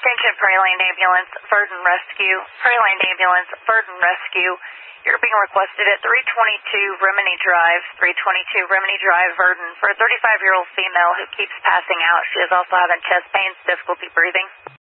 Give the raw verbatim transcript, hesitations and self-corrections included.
Attention, Prairie Land Ambulance, Verdon Rescue. Prairie Land Ambulance, Verdon Rescue. You're being requested at three twenty-two Remini Drive, three twenty-two Remini Drive, Verdon, for a thirty-five-year-old female who keeps passing out. She is also having chest pains, difficulty breathing.